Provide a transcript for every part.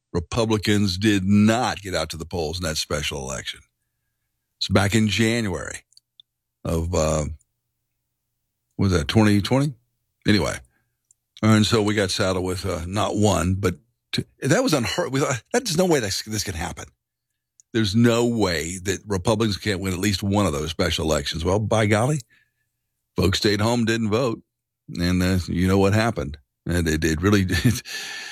Republicans did not get out to the polls in that special election. It's back in January of, was that 2020? Anyway. And so we got saddled with not one, but two. That was unheard. We thought, there's no way this can happen. There's no way that Republicans can't win at least one of those special elections. Well, by golly, folks stayed home, didn't vote. And you know what happened. And it really did.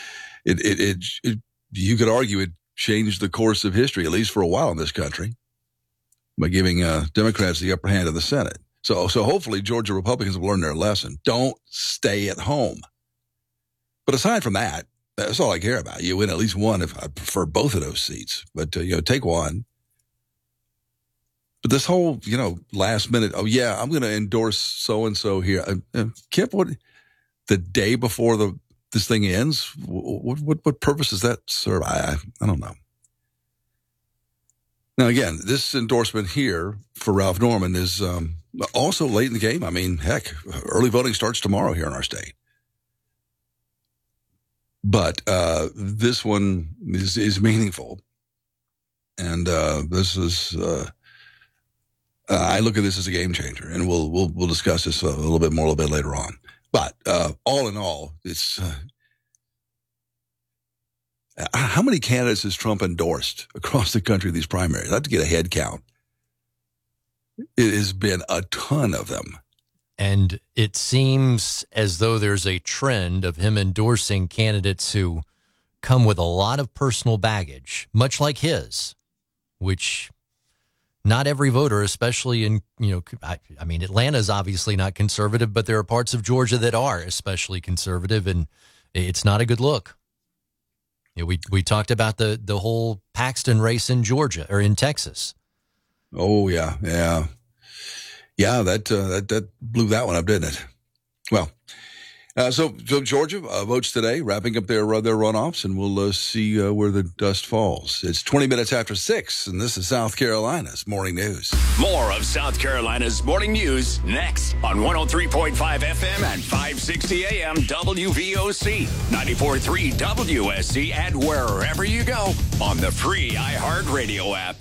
You could argue it changed the course of history, at least for a while in this country, by giving Democrats the upper hand in the Senate. So hopefully Georgia Republicans will learn their lesson. Don't stay at home. But aside from that, that's all I care about. You win at least one. If I prefer both of those seats, but take one. But this whole last minute, oh yeah, I'm going to endorse so and so here. Kip, what the day before this thing ends? What purpose does that serve? I don't know. Now again, this endorsement here for Ralph Norman is also late in the game. I mean, heck, early voting starts tomorrow here in our state. But this one is meaningful, and this is. I look at this as a game changer, and we'll discuss this a little bit later on. But all in all, it's how many candidates has Trump endorsed across the country in these primaries? I have to get a head count. It has been a ton of them. And it seems as though there's a trend of him endorsing candidates who come with a lot of personal baggage, much like his, which not every voter, especially in, I mean, Atlanta's obviously not conservative, but there are parts of Georgia that are especially conservative, and it's not a good look. We talked about the whole Paxton race in Georgia or in Texas. Oh, yeah. Yeah, that blew that one up, didn't it? Well, so Georgia votes today, wrapping up their runoffs, and we'll see where the dust falls. It's 20 minutes after 6, and this is South Carolina's Morning News. More of South Carolina's Morning News next on 103.5 FM and 560 AM WVOC, 94.3 WSC, and wherever you go on the free iHeartRadio app.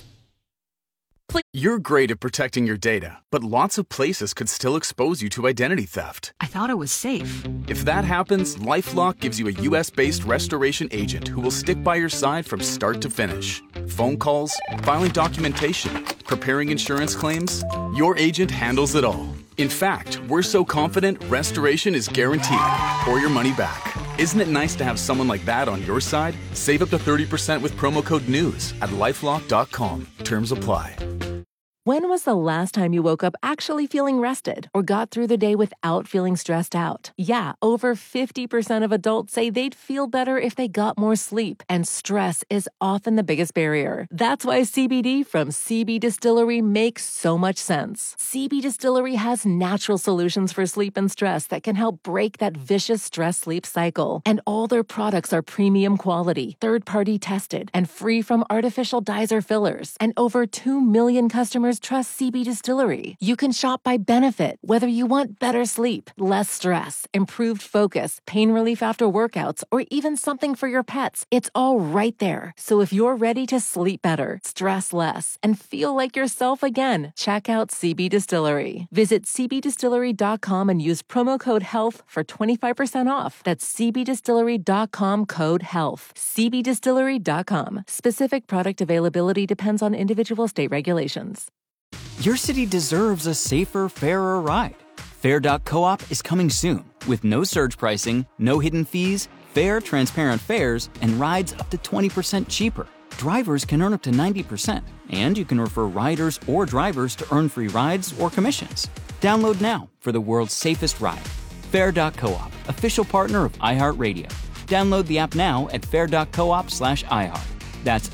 You're great at protecting your data, but lots of places could still expose you to identity theft. I thought it was safe. If that happens, LifeLock gives you a U.S.-based restoration agent who will stick by your side from start to finish. Phone calls, filing documentation, preparing insurance claims, your agent handles it all. In fact, we're so confident restoration is guaranteed or your money back. Isn't it nice to have someone like that on your side? Save up to 30% with promo code NEWS at LifeLock.com. Terms apply. When was the last time you woke up actually feeling rested or got through the day without feeling stressed out? Yeah, over 50% of adults say they'd feel better if they got more sleep, and stress is often the biggest barrier. That's why CBD from CB Distillery makes so much sense. CB Distillery has natural solutions for sleep and stress that can help break that vicious stress-sleep cycle. And all their products are premium quality, third-party tested, and free from artificial dyes or fillers. And over 2 million customers trust CB Distillery. You can shop by benefit, whether you want better sleep, less stress, improved focus, pain relief after workouts, or even something for your pets. It's all right there. So if you're ready to sleep better, stress less, and feel like yourself again, check out CB Distillery. Visit cbdistillery.com and use promo code HEALTH for 25% off. That's cbdistillery.com code HEALTH. cbdistillery.com. Specific product availability depends on individual state regulations. Your city deserves a safer, fairer ride. Fair.coop is coming soon with no surge pricing, no hidden fees, fair, transparent fares, and rides up to 20% cheaper. Drivers can earn up to 90%, and you can refer riders or drivers to earn free rides or commissions. Download now for the world's safest ride. Fair.coop, official partner of iHeartRadio. Download the app now at fair.coop/iHeart. That's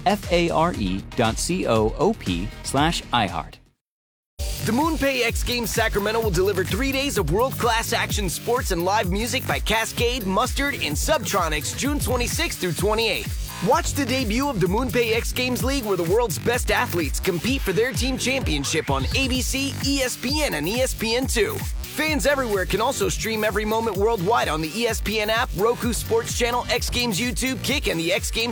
FARE.coop/iHeart. The MoonPay X Games Sacramento will deliver 3 days of world-class action sports and live music by Cascade, Mustard, and Subtronics June 26th through 28th. Watch the debut of the MoonPay X Games League, where the world's best athletes compete for their team championship on ABC, ESPN, and ESPN2. Fans everywhere can also stream every moment worldwide on the ESPN app, Roku Sports Channel, X Games YouTube, Kick, and the X Games